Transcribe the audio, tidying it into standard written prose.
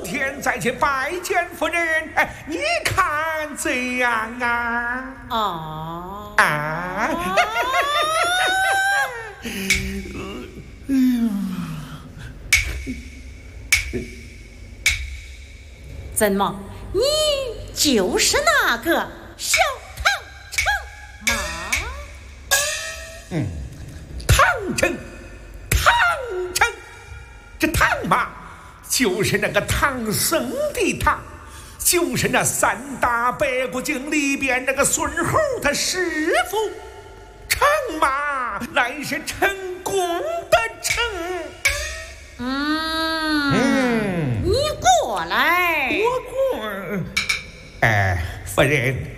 天再去拜见夫人，哎，你看怎样啊？ 哦啊！ 怎么，你就是那个小唐城吗？ 唐城，这唐嘛，就是那个唐僧的唐，就是那三大白骨精里边那个孙猴他师傅。城嘛，乃是成功的成。 你过来。 我过，夫人。